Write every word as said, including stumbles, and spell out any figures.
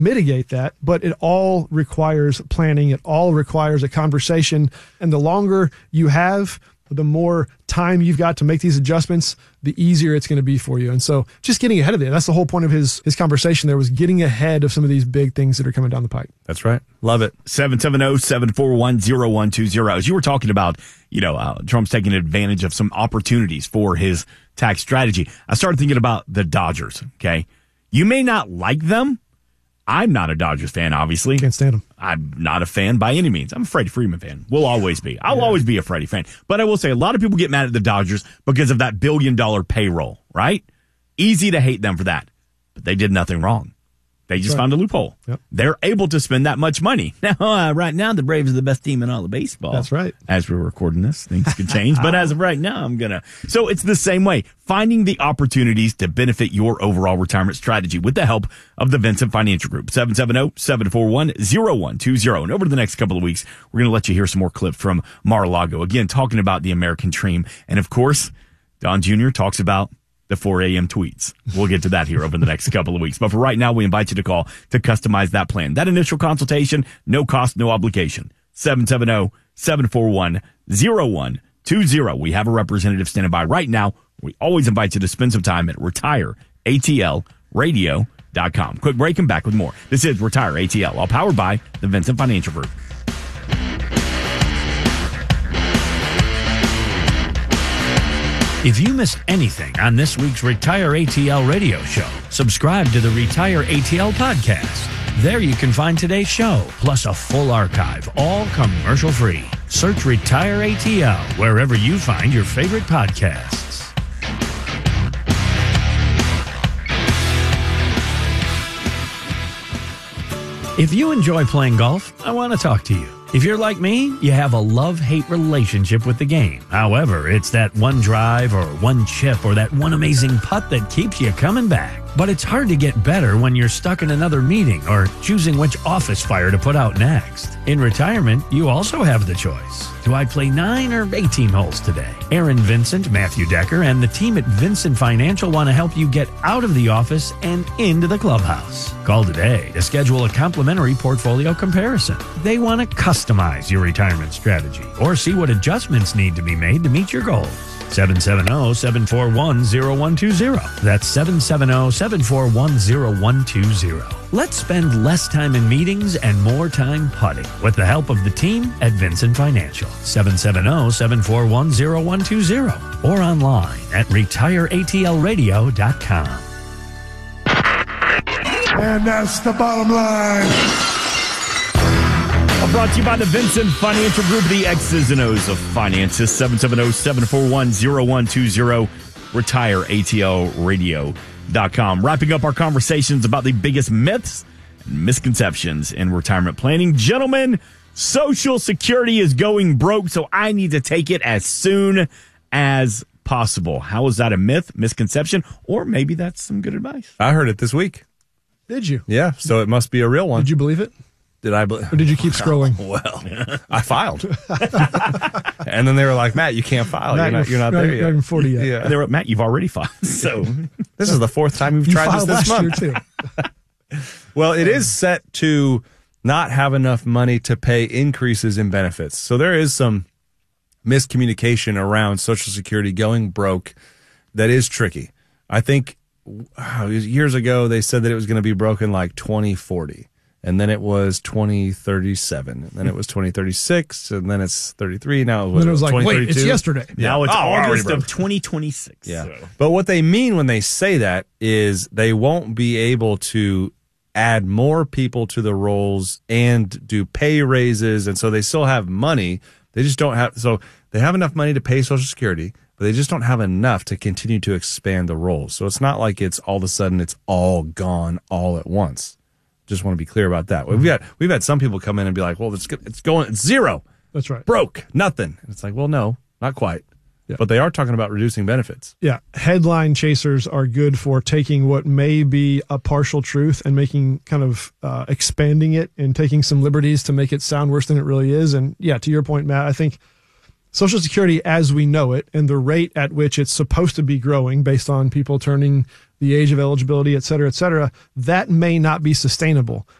mitigate that, but it all requires planning. It all requires a conversation. And the longer you have, the more time you've got to make these adjustments, the easier it's going to be for you. And so just getting ahead of it. That's the whole point of his, his conversation there, was getting ahead of some of these big things that are coming down the pike. That's right. Love it. seven seven zero, seven four one, zero one two zero. As you were talking about, you know, uh, Trump's taking advantage of some opportunities for his tax strategy, I started thinking about the Dodgers, okay? You may not like them. I'm not a Dodgers fan, obviously. Can't stand them. I'm not a fan by any means. I'm a Freddie Freeman fan. Will always be. I'll yeah. always be a Freddie fan. But I will say a lot of people get mad at the Dodgers because of that billion dollar payroll, right? Easy to hate them for that. But they did nothing wrong. They just right. found a loophole. Yep. They're able to spend that much money. Now, uh, right now, the Braves are the best team in all of baseball. That's right. As we're recording this, things could change. But as of right now, I'm going to. So it's the same way. Finding the opportunities to benefit your overall retirement strategy with the help of the Vincent Financial Group. seven seven zero, seven four one, zero one two zero. And over the next couple of weeks, we're going to let you hear some more clips from Mar-a-Lago. Again, talking about the American dream. And of course, Don Junior talks about the four a.m. tweets. We'll get to that here over the next couple of weeks. But for right now, we invite you to call to customize that plan. That initial consultation, no cost, no obligation. seven seven zero, seven four one, zero one two zero. We have a representative standing by right now. We always invite you to spend some time at retire A T L radio dot com. Quick break and back with more. This is Retire A T L, all powered by the Vincent Financial Group. If you missed anything on this week's Retire A T L radio show, subscribe to the Retire A T L podcast. There you can find today's show, plus a full archive, all commercial-free. Search Retire A T L wherever you find your favorite podcasts. If you enjoy playing golf, I want to talk to you. If you're like me, you have a love-hate relationship with the game. However, it's that one drive or one chip or that one amazing putt that keeps you coming back. But it's hard to get better when you're stuck in another meeting or choosing which office fire to put out next. In retirement, you also have the choice. Do I play nine or eighteen holes today? Aaron Vincent, Matthew Decker, and the team at Vincent Financial want to help you get out of the office and into the clubhouse. Call today to schedule a complimentary portfolio comparison. They want to customize your retirement strategy or see what adjustments need to be made to meet your goals. seven seven zero, seven four one, zero one two zero. That's seven seven zero, seven four one, zero one two zero. Let's spend less time in meetings and more time putting with the help of the team at Vincent Financial. seven seven zero, seven four one, zero one two zero or online at retire A T L radio dot com. And that's the bottom line. Brought to you by the Vincent Financial Group, the X's and O's of finances. seven seven zero, seven four one, zero one two zero. retire A T L radio dot com. Wrapping up our conversations about the biggest myths and misconceptions in retirement planning. Gentlemen, Social Security is going broke, so I need to take it as soon as possible. How is that a myth, misconception, or maybe that's some good advice? I heard it this week. Did you? Yeah, so it must be a real one. Did you believe it? Did I believe? Or did you keep scrolling? Well, I filed. And then they were like, Matt, you can't file. Matt, you're not, you're not there you're yet. Not even forty yet. Yeah. They were, Matt, you've already filed. So this is the fourth time you've you tried this this last month. Year too. Well, it is set to not have enough money to pay increases in benefits. So there is some miscommunication around Social Security going broke that is tricky. I think uh, years ago they said that it was going to be broken like twenty forty. And then it was twenty thirty-seven. And then it was twenty thirty-six. And then it's thirty-three. Now it was, then it was like, wait, it's yesterday. Yeah. Now it's oh, August of twenty twenty-six. Yeah. So. But what they mean when they say that is they won't be able to add more people to the roles and do pay raises. And so they still have money. They just don't have. So they have enough money to pay Social Security, but they just don't have enough to continue to expand the roles. So it's not like it's all of a sudden it's all gone all at once. Just want to be clear about that. We've got we've had some people come in and be like, "Well, it's it's going it's zero. That's right. Broke, nothing." And it's like, "Well, no, not quite." Yeah. But they are talking about reducing benefits. Yeah, headline chasers are good for taking what may be a partial truth and making kind of uh, expanding it and taking some liberties to make it sound worse than it really is. And yeah, to your point, Matt, I think Social Security as we know it and the rate at which it's supposed to be growing based on people turning the age of eligibility, et cetera, et cetera, that may not be sustainable.